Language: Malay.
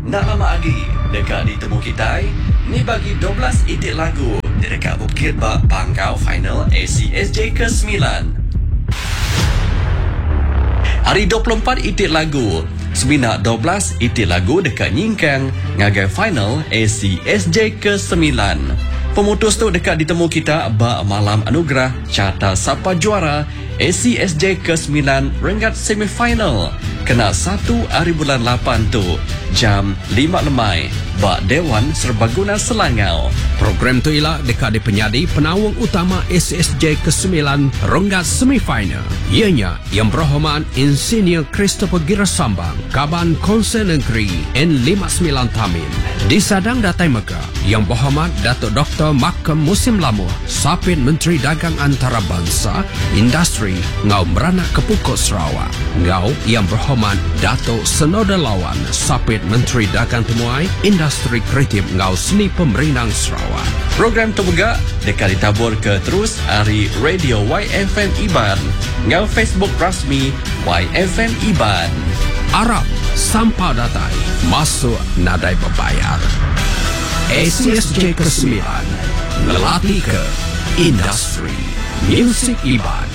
Nak lama lagi dekat ditemu kita ni bagi 12 itik lagu di dekat Bukit Bak Pangkau final ACSJ ke-9. Hari 24 itik lagu Seminak 12 itik lagu dekat Nyingkang ngagai final ACSJ ke-9. Pemutus tu dekat ditemu kita bak malam anugerah carta siapa juara ACSJ ke-9 Rengat semifinal. Kena 1 hari bulan 8 tu jam 5 lemai bak Dewan Serbaguna Selangau. Program tu ialah dekat di penyadi penawang utama ACSJ ke-9 Rengat semifinal. Ianya yang berhormat Insinyur Christopher Girasambang, Kaban Konsen Negeri N59 Tamin. Disadang datai Mega yang berhormat Datuk Dr. Makam Musim Lamuh, Sapit Menteri Dagang Antarabangsa, Industri Ngau Meranak Kepukok Sarawak. Ngau yang berhormat Datuk Senoda Lawan, Sapit Menteri Dagang Temuai, Industri Kreatif Ngau Seni Pemerintah Sarawak. Program tu juga dekat ditabur ke terus hari Radio YFM Iban ngau Facebook rasmi YFM Iban. Arab sampah datai masuk nadai berbayar. ACSJ ke-9 melatih ke industri muzik Iban.